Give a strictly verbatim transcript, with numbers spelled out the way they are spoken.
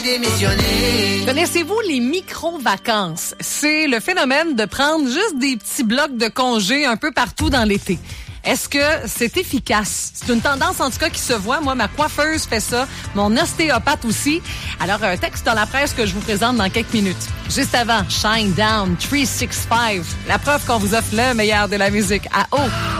Connaissez-vous les micro-vacances? C'est le phénomène de prendre juste des petits blocs de congés un peu partout dans l'été. Est-ce que c'est efficace? C'est une tendance, en tout cas, qui se voit. Moi, ma coiffeuse fait ça. Mon ostéopathe aussi. Alors, un texte dans la presse que je vous présente dans quelques minutes. Juste avant, Shine Down, trois cent soixante-quinze. La preuve qu'on vous offre le meilleur de la musique à haut.